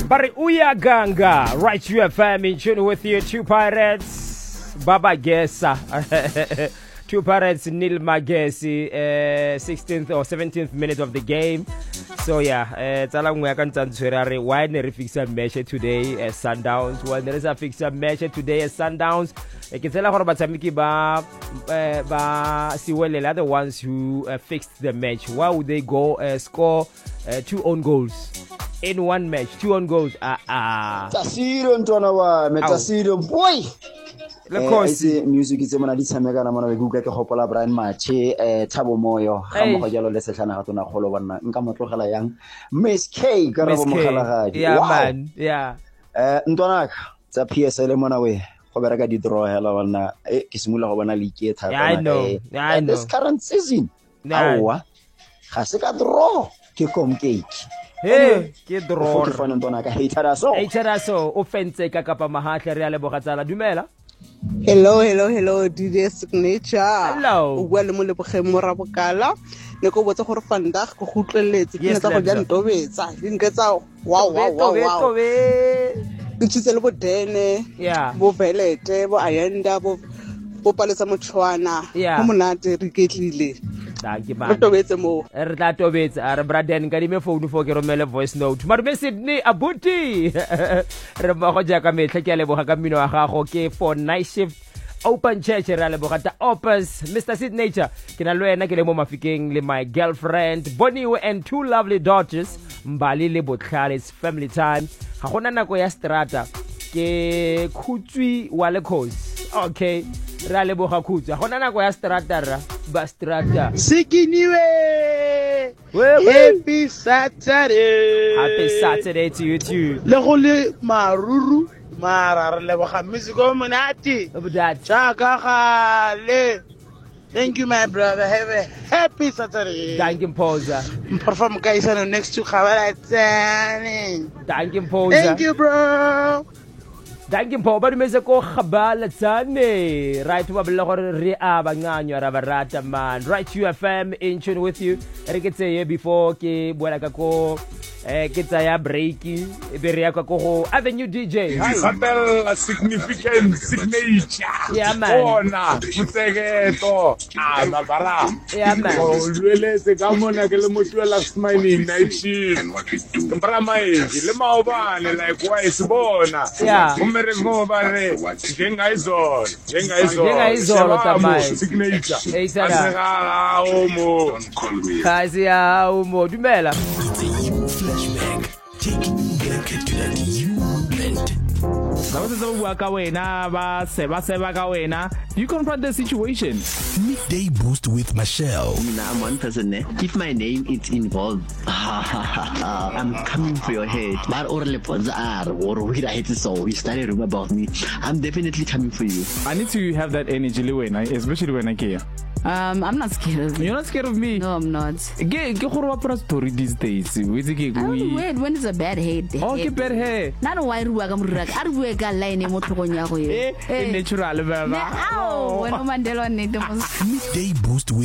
Bari Uyaganga, right UFM in tune with you, two pirates, Baba Gesa, two pirates, Nil Magesi, 16th or 17th minute of the game. So yeah, Talang Wakan Ferrari, why never fix a measure today as Sundowns? Well, there is a fixed measure today as Sundowns. I can tell you about Samiki Ba Siwele, the ones who fixed the match. Why would they go score 2 own goals? In one match, 2 own goals. Tasiro ntwana wa metasiro boy. Lekosi music itse mona di tshameka na mona go ka ke gopola Brian Mache Thabo Moyo ga mo go jalo le setlhana ga tona golo bana nka motlogela yang Miss K ka re bo mogalagadi. Yeah man, yeah. Ntwana ka tsa PSL mona we go bereka di draw hela bana ke simula go bona league e thata. I know. This current season. Awa. Ga se ka draw ke cake. Hey, ke draw. Ke fana ntwana ka hateraso. Hateraso offense ka kapa mahatla re ale bogatsala dumela. Hello, DJ Signature. Hello. Well, mo le bogemo ra bokala. Ne go botsa gore fanda go gutleletse ke tsa go ja ntobetsa. Dinke tsa wow. Ke tsitse le bodene. Yeah. Bo velete, bo ayenda, bo palesa motshwana. Yeah. Go monate re ketlile. Thank you man. Re tobetse mo. Re tla tobetsa a re braden ka di me phone for ke romele voice note. Marume Sydney Abuti. Re ba go ja ka metlha ke a leboga ka mmino wa gago ke for night shift open church re a leboga ta Opus Mr. Signature ke na lwena ke le mo mafikeng le my girlfriend Boniwe and 2 lovely daughters Mbali le Botlhale's family time ga gona nako ya strata ke khutswi wa le khosi okay re a leboga khutswi ga gona nako ya strata ra ba strata Sikiniwe. Happy Saturday. Happy Saturday to you too. Le go le maruru mara re leboga musico monate. Chaka gale. Thank you my brother. Have a happy Saturday. Thank you Posa. Perform guys on next to Khabalatani. Thank you Posa. Thank you bro. Thank you Posa. Ba dumetse ko Khabalatsane. Right wa bela gore re a banganyo ra barata man. Right UFM in tune with you. Re ke tseye before ke buela ka ko ke tsaya break e be re ya ka go Avenue DJ. Gatel a significant signature. Yeah man. Bona mutsegeto mabara. Yeah man. Lwele se ka mona ke le motwela smiling night shift. Mbra mai le maobane like why se bona. Yeah. Umere mo bare njengayizolo tamai. signature. Hey sara. Asega omo. Kazi ya umo dumela. Flashback. Take back to that moment. You confront the situation. Midday Boost with Michelle. I'm one person. If my name is involved, I'm coming for your head. But or we started rumor about me. I'm definitely coming for you. I need to have that energy, especially when I care. I'm not scared of you. You're not scared of me? No, I'm not. Get story these days. Wait, when is a bad head? Okay, bad hair. Not why Natural, When Mandela need the most. Midday Boost with